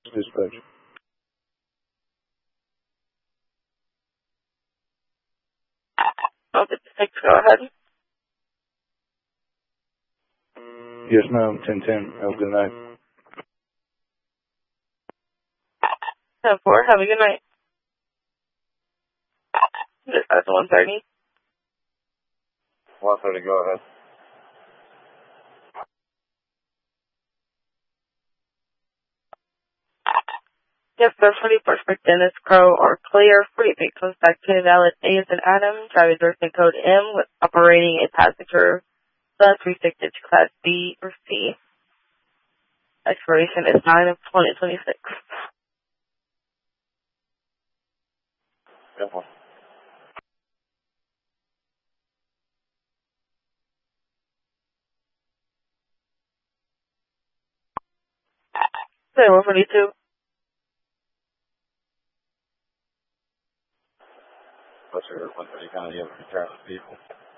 Dispatch. Oh, 56, go ahead. Yes, ma'am. 1010. Have a good night. 10-4, have a good night. Dispatch 130. 130, go ahead. Yes, the 41st Dennis Crow are clear. 48 comes back to valid A as in Adam. Driver endorsement code M with operating a passenger bus restricted to Class B or C. Expiration is 9 of 2026. Go for it. So 142. What's your 130 kind of return to people?